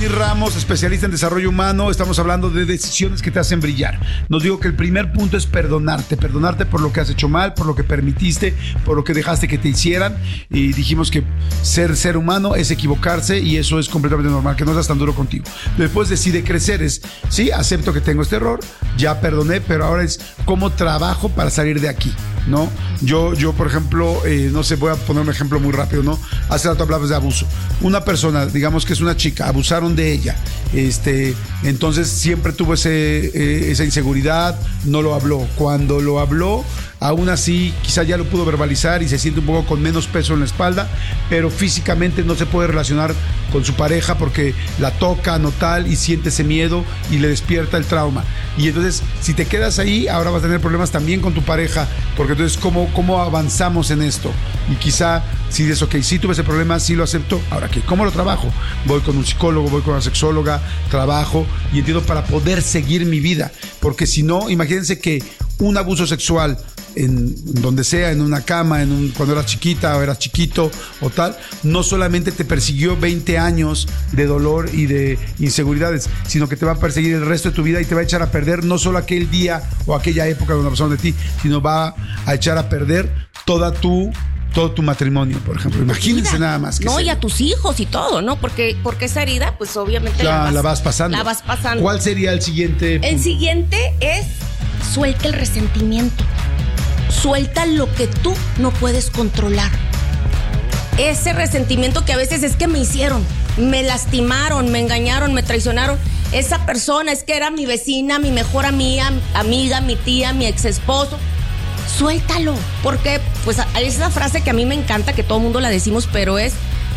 Luis Ramos, especialista en desarrollo humano. Estamos hablando de decisiones que te hacen brillar. Nos digo que el primer punto es perdonarte por lo que has hecho mal, por lo que permitiste, por lo que dejaste que te hicieran. Y dijimos que ser humano es equivocarse y eso es completamente normal, que no seas tan duro contigo. Después decide crecer, sí, acepto que tengo este error, ya perdoné, pero ahora es cómo trabajo para salir de aquí, ¿no? Yo por ejemplo, no sé, voy a poner un ejemplo muy rápido, ¿no? Hace rato hablabas de abuso. Una persona, digamos que es una chica, abusaron de ella, entonces siempre tuvo esa inseguridad, no lo habló. Cuando lo habló, aún así quizá ya lo pudo verbalizar y se siente un poco con menos peso en la espalda, pero físicamente no se puede relacionar con su pareja porque la toca, no tal, y siente ese miedo y le despierta el trauma. Y entonces, si te quedas ahí, ahora vas a tener problemas también con tu pareja, porque entonces, ¿cómo avanzamos en esto? Y quizá, si dices, ok, sí tuve ese problema, sí lo acepto, ahora ¿qué? ¿Cómo lo trabajo? Voy con un psicólogo, voy con una sexóloga, trabajo y entiendo para poder seguir mi vida, porque si no, imagínense que un abuso sexual en donde sea, en una cama, cuando eras chiquita o eras chiquito o tal, no solamente te persiguió 20 años de dolor y de inseguridades, sino que te va a perseguir el resto de tu vida y te va a echar a perder no solo aquel día o aquella época donde pasaron de ti, sino va a echar a perder todo tu matrimonio, por ejemplo. Imagínense nada más. No, y a tus hijos y todo, ¿no? Porque esa herida, pues obviamente la vas pasando. La vas pasando. ¿Cuál sería el siguiente punto? El siguiente es suelta el resentimiento. Suelta lo que tú no puedes controlar. Ese resentimiento que a veces es que me hicieron, me lastimaron, me engañaron, me traicionaron. Esa persona es que era mi vecina, mi mejor amiga, mi tía, mi ex esposo. Suéltalo, porque pues hay esa frase que a mí me encanta, que todo el mundo la decimos, pero es